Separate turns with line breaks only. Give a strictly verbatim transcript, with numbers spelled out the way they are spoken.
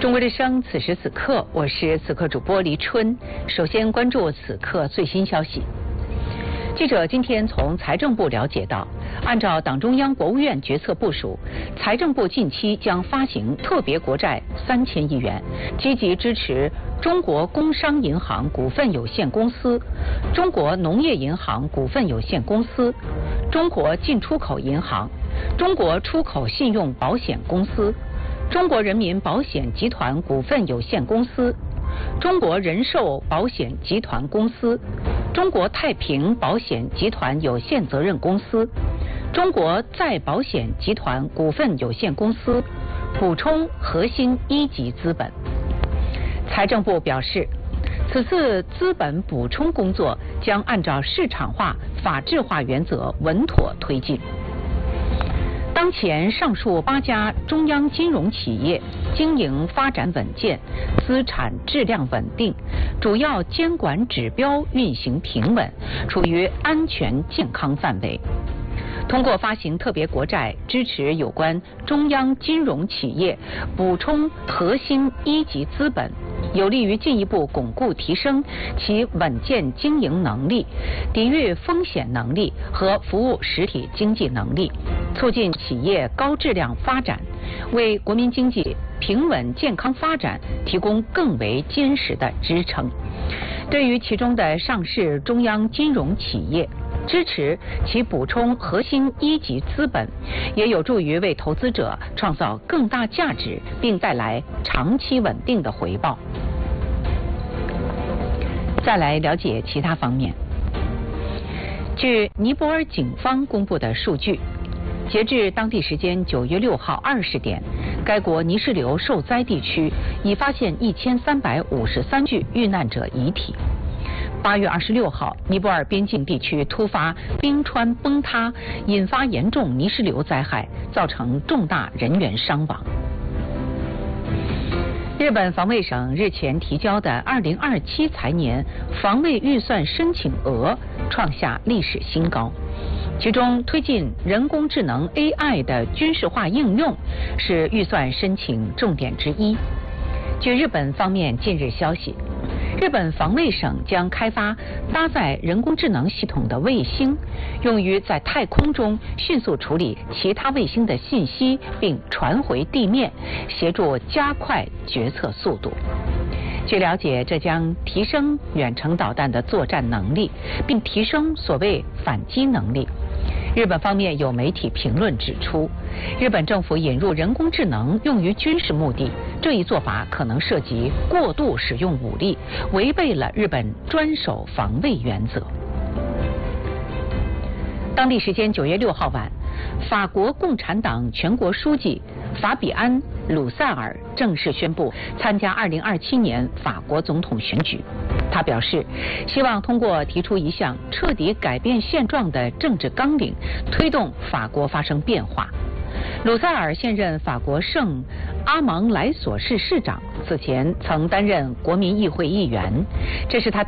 中国之声，此时此刻，我是此刻主播黎春。首先关注此刻最新消息。记者今天从财政部了解到，按照党中央、国务院决策部署，财政部近期将发行特别国债三千亿元，积极支持中国工商银行股份有限公司、中国农业银行股份有限公司、中国进出口银行、中国出口信用保险公司、中国人民保险集团股份有限公司、中国人寿保险集团公司、中国太平保险集团有限责任公司、中国再保险集团股份有限公司补充核心一级资本。财政部表示，此次资本补充工作将按照市场化、法治化原则稳妥推进。当前上述八家中央金融企业经营发展稳健，资产质量稳定，主要监管指标运行平稳，处于安全健康范围。通过发行特别国债，支持有关中央金融企业补充核心一级资本，有利于进一步巩固提升其稳健经营能力、抵御风险能力和服务实体经济能力，促进企业高质量发展，为国民经济平稳健康发展提供更为坚实的支撑。对于其中的上市中央金融企业，支持其补充核心一级资本，也有助于为投资者创造更大价值，并带来长期稳定的回报。再来了解其他方面。据尼泊尔警方公布的数据，截至当地时间九月六号二十点，该国泥石流受灾地区已发现一千三百五十三具遇难者遗体。八月二十六号，尼泊尔边境地区突发冰川崩塌，引发严重泥石流灾害，造成重大人员伤亡。日本防卫省日前提交的二零二七财年防卫预算申请额创下历史新高，其中推进人工智能 A I 的军事化应用是预算申请重点之一。据日本方面近日消息，日本防卫省将开发搭载人工智能系统的卫星，用于在太空中迅速处理其他卫星的信息，并传回地面，协助加快决策速度。据了解，这将提升远程导弹的作战能力，并提升所谓反击能力。日本方面有媒体评论指出，日本政府引入人工智能用于军事目的，这一做法可能涉及过度使用武力，违背了日本专守防卫原则。当地时间九月六号晚，法国共产党全国书记法比安·鲁塞尔正式宣布参加二零二七年法国总统选举。他表示，希望通过提出一项彻底改变现状的政治纲领，推动法国发生变化。鲁塞尔现任法国圣阿芒莱索市市长，此前曾担任国民议会议员，这是他